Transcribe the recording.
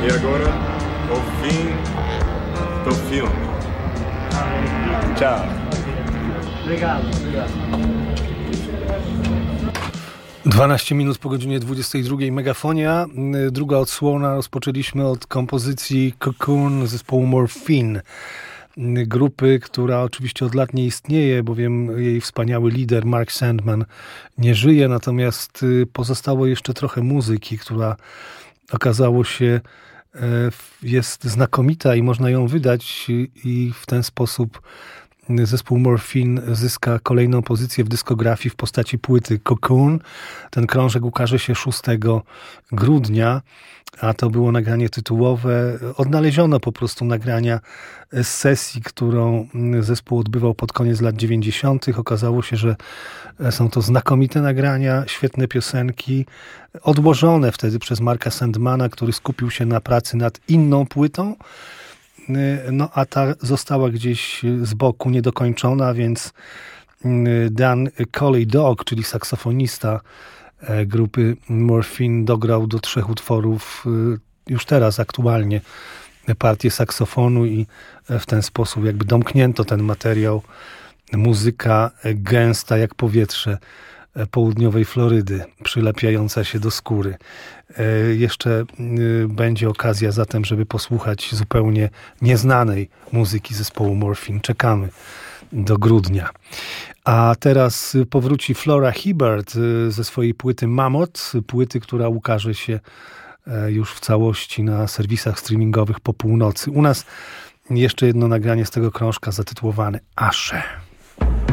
E agora, ao fim do filme. Ciao. Obrigado. 12 minut po godzinie 22. Megafonia. Druga odsłona. Rozpoczęliśmy od kompozycji Cocoon zespołu Morphine. Grupy, która oczywiście od lat nie istnieje, bowiem jej wspaniały lider Mark Sandman nie żyje, natomiast pozostało jeszcze trochę muzyki, która okazało się jest znakomita i można ją wydać i w ten sposób zespół Morphine zyska kolejną pozycję w dyskografii w postaci płyty Cocoon. Ten krążek ukaże się 6 grudnia, a to było nagranie tytułowe. Odnaleziono po prostu nagrania z sesji, którą zespół odbywał pod koniec lat 90. Okazało się, że są to znakomite nagrania, świetne piosenki, odłożone wtedy przez Marka Sandmana, który skupił się na pracy nad inną płytą. No a ta została gdzieś z boku niedokończona, więc Dan Coley Dog, czyli saksofonista grupy Morphine, dograł do 3 utworów już teraz aktualnie partię saksofonu i w ten sposób jakby domknięto ten materiał. Muzyka gęsta jak powietrze południowej Florydy, przylepiająca się do skóry. Jeszcze będzie okazja zatem, żeby posłuchać zupełnie nieznanej muzyki zespołu Morphine. Czekamy do grudnia. A teraz powróci Flora Hibbert ze swojej płyty Mammoth, płyty, która ukaże się już w całości na serwisach streamingowych po północy. U nas jeszcze jedno nagranie z tego krążka zatytułowane Asze.